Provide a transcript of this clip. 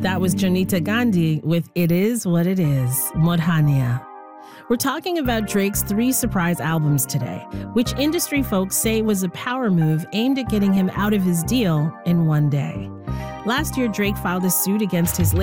That was Janita Gandhi with It Is What It Is, Modhania. We're talking about Drake's 3 surprise albums today, which industry folks say was a power move aimed at getting him out of his deal in one day. Last year, Drake filed a suit against his